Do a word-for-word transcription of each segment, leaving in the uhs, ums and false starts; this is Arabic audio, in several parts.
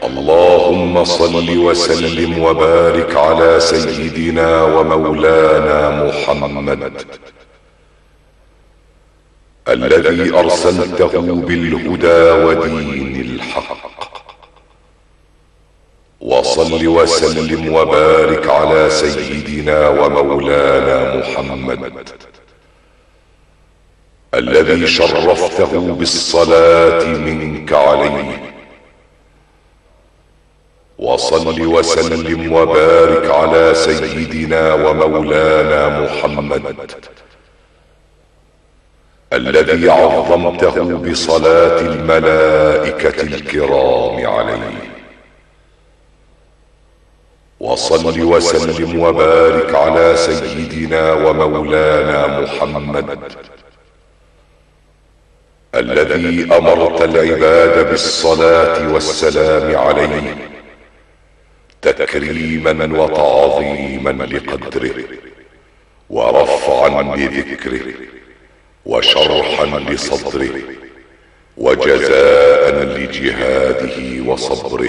اللهم صل وسلم وبارك على سيدنا ومولانا محمد الذي أرسلته بالهدى ودين الحق، وصل وسلم وبارك على سيدنا ومولانا محمد الذي شرفته بالصلاة منك عليه، وصل وسلم وبارك على سيدنا ومولانا محمد الذي عظمته بصلاة الملائكة الكرام عليه، وصل وسلم وبارك على سيدنا ومولانا محمد الذي أمرت العباد بالصلاة والسلام عليه تكريما وتعظيما لقدره، ورفعا لذكره، وشرحا لصدره، وجزاء لجهاده وصبره.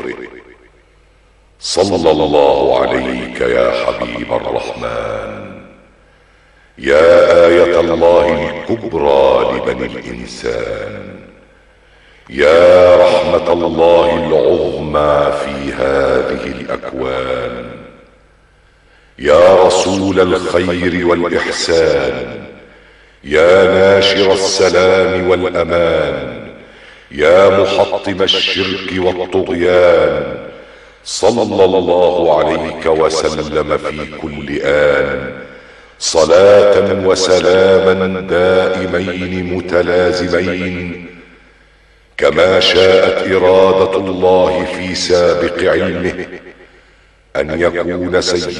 صلى الله عليك يا حبيب الرحمن، يا آية الله الكبرى لبني الإنسان، يا رحمة الله العظمى في هذه الأكوان، يا رسول الخير والإحسان، يا ناشر السلام والأمان، يا محطم الشرك والطغيان. صلى الله عليك وسلم في كل آن صلاة وسلاما دائمين متلازمين، كما شاءت إرادة الله في سابق علمه أن يكون سيد